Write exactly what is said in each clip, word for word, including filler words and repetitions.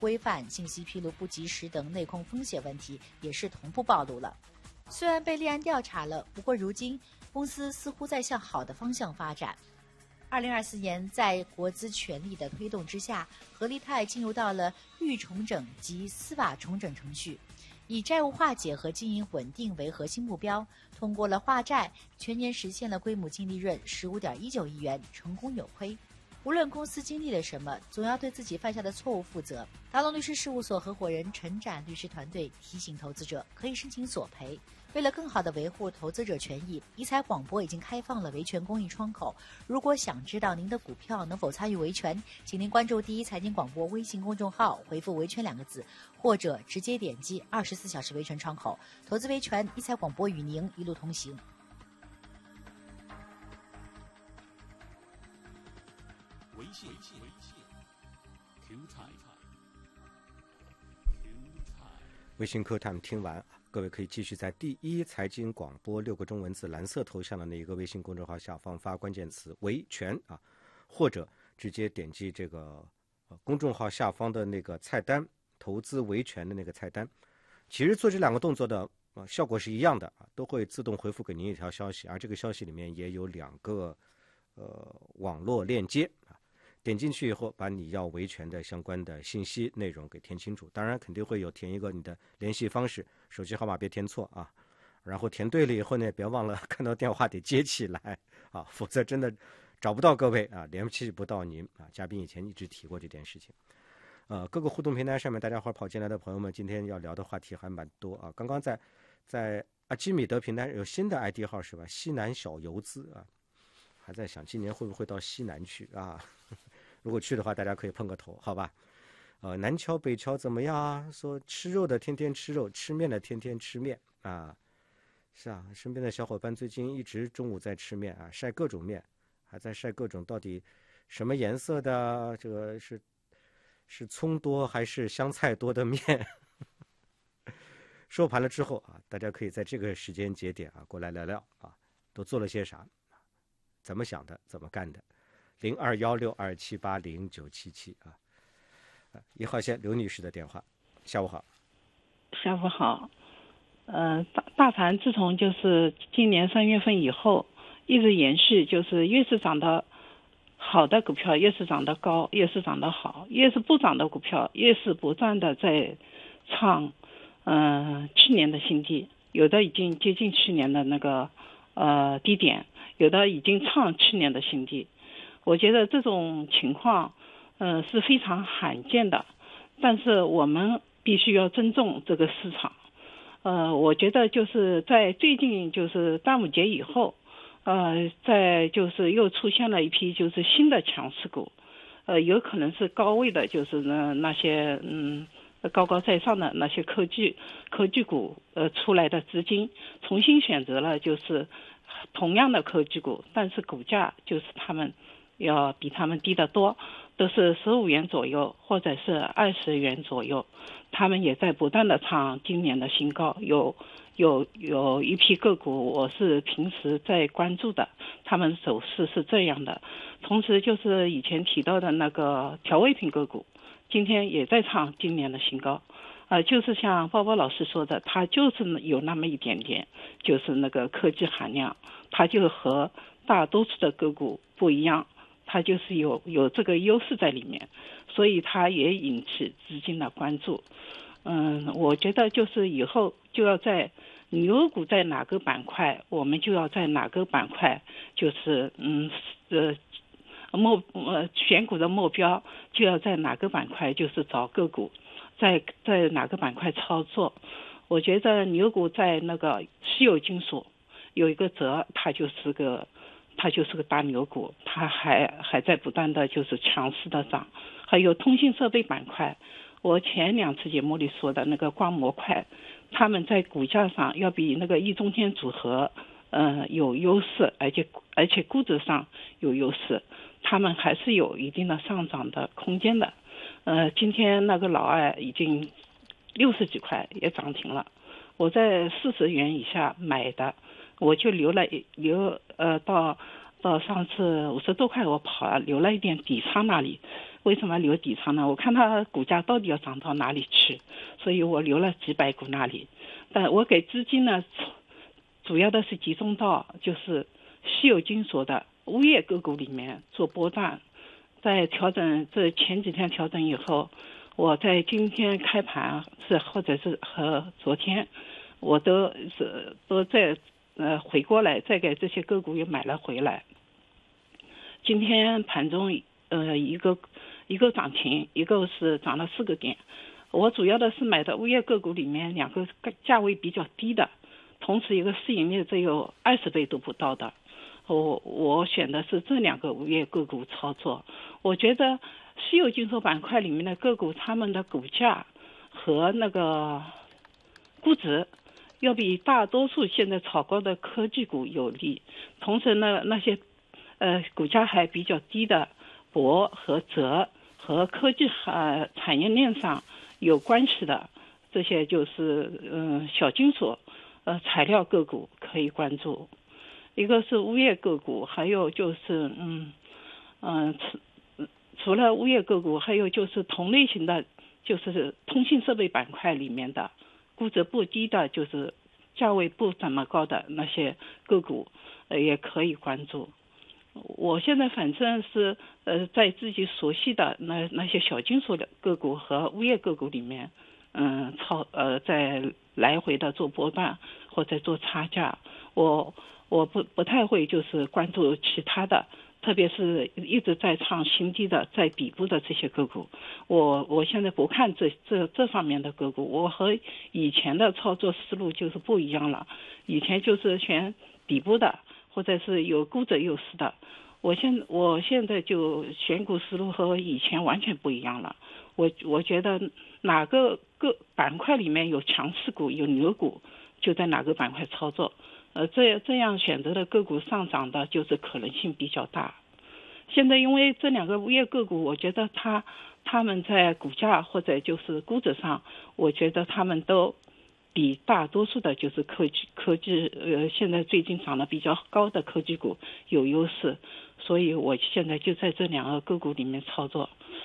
规范、信息披露不及时等内控风险问题也是同步暴露了。虽然被立案调查了，不过如今公司似乎在向好的方向发展。二零二四年，在国资全力的推动之下，合力泰进入到了预重整及司法重整程序，以债务化解和经营稳定为核心目标，通过了化债，全年实现了规模净利润十五点一九亿元，成功扭亏。无论公司经历了什么，总要对自己犯下的错误负责。达龙律师事务所合伙人陈展律师团队提醒投资者可以申请索赔。为了更好地维护投资者权益，怡财广播已经开放了维权公益窗口。如果想知道您的股票能否参与维权，请您关注第一财经广播微信公众号，回复维权两个字，或者直接点击二十四小时维权窗口。投资维权，怡财广播与您一路同行。 微信微信 Q Time 微信 Q Time 听完，各位可以继续在第一财经广播六个中文字蓝色头像的那一个微信公众号下方发关键词维权啊，或者直接点击这个、呃、公众号下方的那个菜单投资维权的那个菜单。其实做这两个动作的、呃、效果是一样的啊，都会自动回复给您一条消息，而这个消息里面也有两个呃网络链接啊。点进去以后，把你要维权的相关的信息内容给填清楚，当然肯定会有填一个你的联系方式，手机号码别填错啊。然后填对了以后呢，别忘了看到电话得接起来啊，否则真的找不到各位啊，联系不到您啊。嘉宾以前一直提过这件事情。呃，各个互动平台上面，大家伙跑进来的朋友们，今天要聊的话题还蛮多啊。刚刚在在阿基米德平台有新的 I D 号是吧？西南小游资啊，还在想今年会不会到西南去啊？如果去的话，大家可以碰个头，好吧？呃，南敲北敲怎么样啊？说吃肉的天天吃肉，吃面的天天吃面啊。是啊，身边的小伙伴最近一直中午在吃面啊，晒各种面，还在晒各种到底什么颜色的，这个是是葱多还是香菜多的面。收盘了之后啊，大家可以在这个时间节点啊过来聊聊啊，都做了些啥，怎么想的，怎么干的。零二幺六二七八零九七七啊，一号线刘女士的电话。下午好。 下午好。呃，大大盘自从就是今年三月份以后，一直延续，就是越是涨得好的股票越是涨得高，越是涨得好，越是不涨的股票越是不断的在创呃去年的新低，有的已经接近去年的那个呃低点，有的已经创去年的新低。我觉得这种情况呃是非常罕见的，但是我们必须要尊重这个市场。呃我觉得就是在最近就是端午节以后，呃在就是又出现了一批就是新的强势股，呃有可能是高位的，就是呢那些嗯高高在上的那些科技科技股呃出来的资金重新选择了就是同样的科技股，但是股价就是他们要比他们低得多，都是十五元左右或者是二十元左右，他们也在不断的创今年的新高。有有有一批个股我是平时在关注的，他们走势是这样的。同时就是以前提到的那个调味品个股，今天也在创今年的新高。呃，就是像包包老师说的，它就是有那么一点点，就是那个科技含量，它就和大多数的个股不一样。它就是有有这个优势在里面，所以它也引起资金的关注。嗯，我觉得就是以后就要在牛股在哪个板块，我们就要在哪个板块，就是嗯呃目呃选股的目标就要在哪个板块，就是找个股，在在哪个板块操作。我觉得牛股在那个稀有金属有一个折，它就是个。它就是个大牛股，它还还在不断的就是强势的涨。还有通信设备板块，我前两次节目里说的那个光模块，他们在股价上要比那个易中天组合呃有优势，而且而且估值上有优势，他们还是有一定的上涨的空间的。呃，今天那个老二已经六十几块也涨停了，我在四十元以下买的。我就留了留呃到到上次五十多块我跑了留了一点底仓那里， 为什么留底仓呢？我看它股价到底要涨到哪里去，所以我留了几百股那里。但我给资金呢，主要的是集中到就是稀有金属的物业个股里面做波段。在调整这前几天调整以后，我在今天开盘是或者是和昨天，我都是都在呃回过来，再给这些个股又买了回来。今天盘中呃一个一个涨停，一个是涨了四个点。我主要的是买的物业个股里面两个价位比较低的，同时一个市盈率只有二十倍都不到的。我我选的是这两个物业个股操作。我觉得稀有金属板块里面的个股，他们的股价和那个估值要比大多数现在炒高的科技股有利。同时呢，那些呃股价还比较低的铂和锗和科技呃产业链上有关系的这些就是嗯、呃、小金属呃材料个股可以关注。一个是物业个股，还有就是嗯嗯、呃、除了物业个股，还有就是同类型的，就是通信设备板块里面的估值不低的，就是价位不怎么高的那些个股，呃也可以关注。我现在反正是呃在自己熟悉的那那些小金属的个股和物业个股里面，嗯操呃在来回的做波段或者做差价。我我不不太会就是关注其他的，特别是一直在创新低的在底部的这些个股。我我现在不看这这这方面的个股，我和以前的操作思路就是不一样了。以前就是选底部的或者是有估值优势的，我现我现在就选股思路和以前完全不一样了。我我觉得哪个个板块里面有强势股有牛股，就在哪个板块操作。呃，这这样选择的个股上涨的，就是可能性比较大。现在因为这两个物业个股，我觉得它他们在股价或者就是估值上，我觉得他们都比大多数的就是科技科技呃现在最近涨得比较高的科技股有优势，所以我现在就在这两个个股里面操作。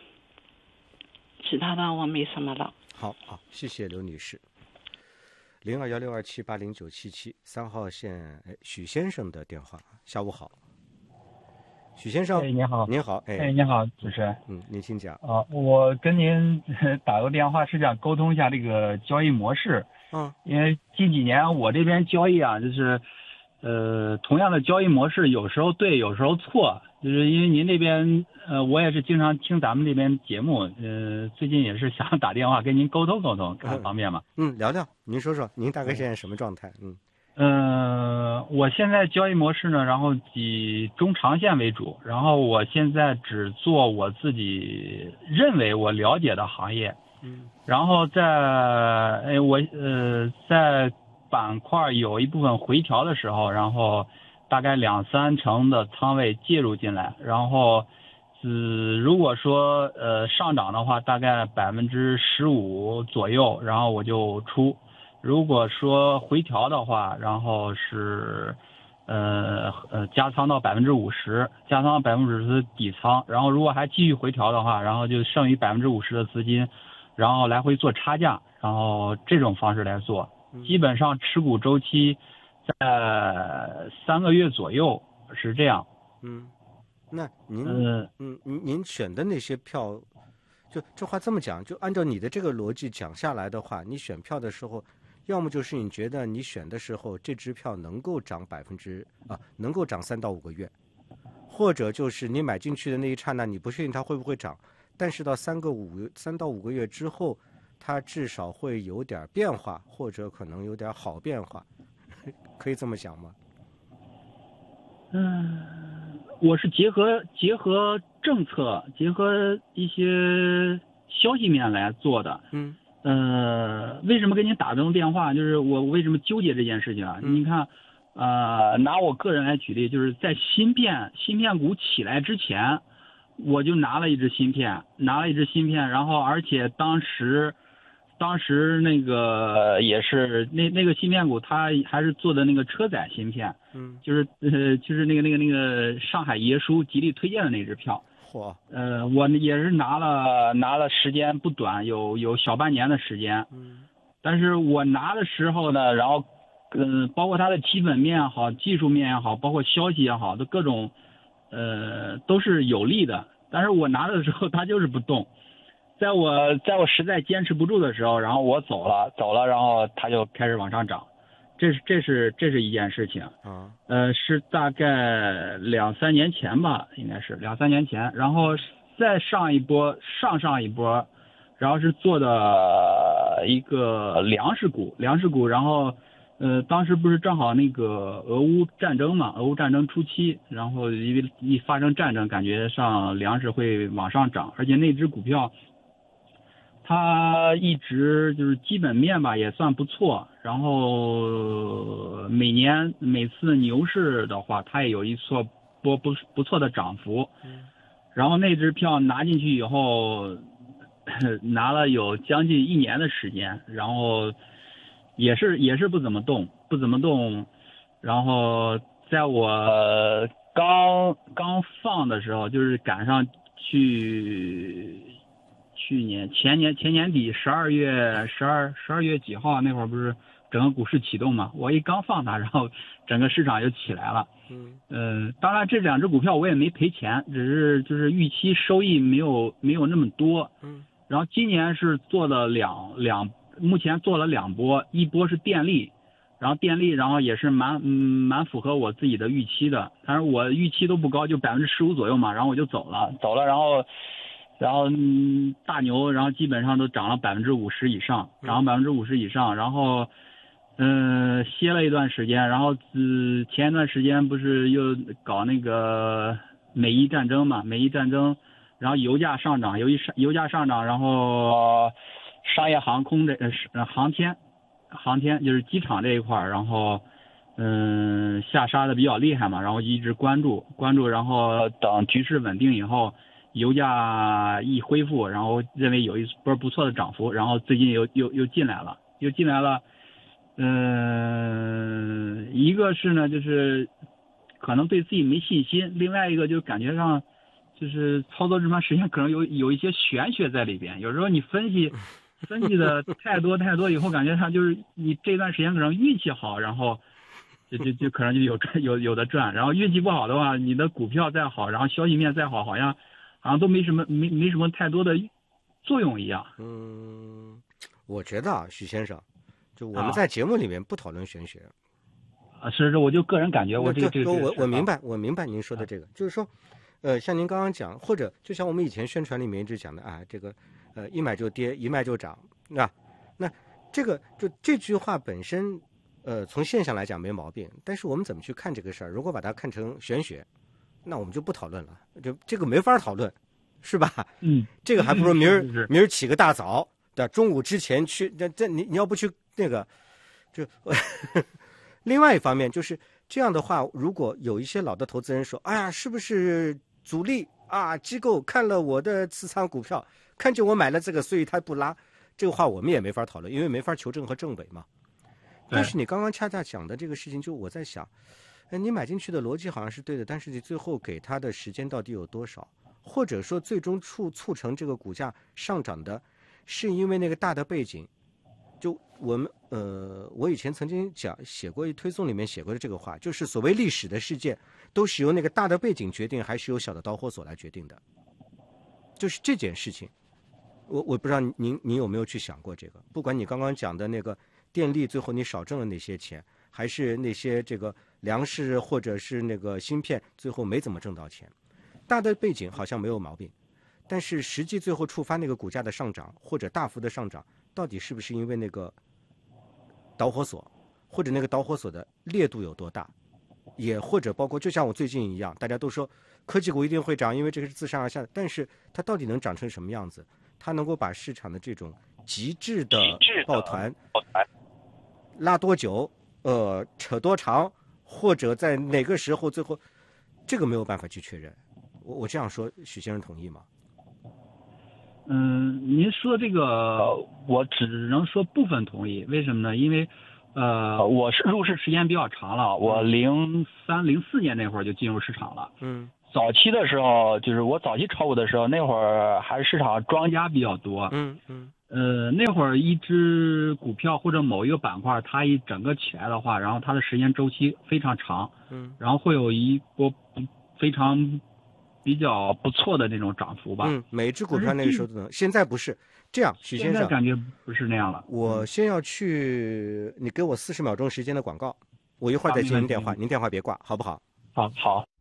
其他的我没什么了。 好，好，谢谢刘女士。零二幺六二七八零九七七三号线，哎，许先生的电话。下午好，许先生。 哎，您好。 您好，哎， 哎，您好，主持人。 嗯，您请讲。 啊，我跟您打个电话是想沟通一下这个交易模式。 嗯。 因为近几年我这边交易啊，就是，呃，同样的交易模式，有时候对，有时候错。就是因为您这边，呃，我也是经常听咱们这边节目，呃，最近也是想打电话跟您沟通沟通，看方便吗？ 嗯，聊聊，您说说，您大概现在什么状态？嗯， 呃，我现在交易模式呢，然后以中长线为主，然后我现在只做我自己认为我了解的行业， 嗯， 然后在，哎，我呃在板块有一部分回调的时候，然后大概两三成的仓位介入进来，然后，呃，如果说呃上涨的话，大概百分之十五左右，然后我就出；如果说回调的话，然后是，呃呃加仓到百分之五十，加仓到百分之五十底仓，然后如果还继续回调的话，然后就剩余百分之五十的资金，然后来回做差价，然后这种方式来做，基本上持股周期在三个月左右是这样。 嗯，那您嗯嗯您您选的那些票，就这话这么讲，就按照你的这个逻辑讲下来的话，你选票的时候，要么就是你觉得你选的时候这支票能够涨百分之啊，能够涨三到五个月，或者就是你买进去的那一刹那，你不确定它会不会涨，但是到三个五三到五个月之后，它至少会有点变化，或者可能有点好变化。可以这么想吗？ 嗯，我是结合结合政策，结合一些消息面来做的。 嗯， 呃，为什么给您打这种电话？就是我为什么纠结这件事情啊？ 嗯、 你看，呃，拿我个人来举例，就是在芯片芯片股起来之前，我就拿了一只芯片，拿了一只芯片，然后而且当时。当时那个也是那那个芯片股，它还是做的那个车载芯片， 嗯， 就是呃就是那个那个那个上海椰树极力推荐的那支票， 嚯， 呃，我也是拿了拿了时间不短，有有小半年的时间。 嗯， 但是我拿的时候呢，然后，嗯、呃，包括它的基本面也好，技术面也好，包括消息也好，都各种，呃，都是有利的。但是我拿的时候它就是不动，在我在我实在坚持不住的时候，然后我走了走了，然后它就开始往上涨。这是这是这是一件事情啊， 呃，是大概两三年前吧，应该是两三年前，然后再上一波，上上一波，然后是做的一个粮食股，粮食股，然后，呃，当时不是正好那个俄乌战争嘛，俄乌战争初期，然后因为一发生战争，感觉上粮食会往上涨，而且那只股票。它一直就是基本面吧也算不错，然后每年每次牛市的话，它也有一错波不不错的涨幅。然后那支票拿进去以后，拿了有将近一年的时间，然后也是也是不怎么动，不怎么动。然后在我刚刚放的时候，就是赶上去。去年前年前年底十二月十二十二月几号那会儿不是整个股市启动嘛？我一刚放它，然后整个市场就起来了。嗯，呃，当然这两只股票我也没赔钱，只是就是预期收益没有没有那么多。嗯，然后今年是做了两两，目前做了两波，一波是电力，然后电力然后也是蛮嗯蛮符合我自己的预期的，但是我预期都不高，就百分之十五左右嘛，然后我就走了走了，然后。然后嗯，大牛，然后基本上都涨了百分之五十以上，涨了百分之五十以上，然后，嗯、呃，歇了一段时间，然后呃，前一段时间不是又搞那个美伊战争嘛，美伊战争，然后油价上涨，由于上油价上涨，然后商业航空这呃航天，航天就是机场这一块儿，然后嗯、呃、下杀的比较厉害嘛，然后一直关注关注，然后等局势稳定以后。油价一恢复，然后认为有一波不错的涨幅，然后最近又又又进来了，又进来了。嗯、呃，一个是呢，就是可能对自己没信心；另外一个就感觉上，就是操作这段时间可能有有一些玄学在里边。有时候你分析分析的太多太多以后，感觉上就是你这段时间可能运气好，然后就就就可能就有有有的赚；然后运气不好的话，你的股票再好，然后消息面再好，好像。好像都没什么没没什么太多的作用一样。 嗯，我觉得啊，许先生，就我们在节目里面不讨论玄学。 啊，是是，我就个人感觉，我这个这个我我明白，我明白您说的这个，就是说，呃，像您刚刚讲，或者就像我们以前宣传里面一直讲的啊，这个，呃，一买就跌，一卖就涨，啊，那这个就这句话本身，呃，从现象来讲没毛病，但是我们怎么去看这个事儿？如果把它看成玄学。那我们就不讨论了，就这个没法讨论，是吧？ 嗯， 这个还不如明儿、 嗯、 明儿起个大早，对，中午之前去。这这你你要不去那个，就另外一方面就是这样的话，如果有一些老的投资人说，哎呀，是不是主力啊机构看了我的持仓股票，看见我买了这个，所以他不拉，这个话我们也没法讨论，因为没法求证和证伪嘛。但是你刚刚恰恰讲的这个事情，就我在想。哎，你买进去的逻辑好像是对的，但是你最后给它的时间到底有多少？或者说，最终促促成这个股价上涨的，是因为那个大的背景？就我们呃，我以前曾经讲写过一推送里面写过的这个话，就是所谓历史的事件，都是由那个大的背景决定，还是由小的导火索来决定的？就是这件事情，我我不知道您您有没有去想过这个？不管你刚刚讲的那个电力，最后你少挣了那些钱，还是那些这个。粮食或者是那个芯片，最后没怎么挣到钱，大的背景好像没有毛病，但是实际最后触发那个股价的上涨或者大幅的上涨，到底是不是因为那个导火索，或者那个导火索的烈度有多大，也或者包括就像我最近一样，大家都说科技股一定会涨，因为这个是自上而下的，但是它到底能涨成什么样子？它能够把市场的这种极致的抱团拉多久？呃，扯多长？或者在哪个时候最后，这个没有办法去确认。我我这样说，许先生同意吗？ 嗯，您说这个我只能说部分同意。为什么呢？因为呃，我是入市时间比较长了，我零三零四年那会儿就进入市场了。嗯， 早期的时候，就是我早期炒股的时候，那会儿还是市场庄家比较多。 嗯嗯。 呃，那会儿一只股票或者某一个板块，它一整个起来的话，然后它的时间周期非常长， 嗯， 然后会有一波非常比较不错的那种涨幅吧。 嗯，每只股票那个时候都能，现在不是这样，许先生。 现在感觉不是那样了。 我先要去，你给我四十秒钟时间的广告，我一会儿再接您电话，您电话别挂，好不好？ 好好。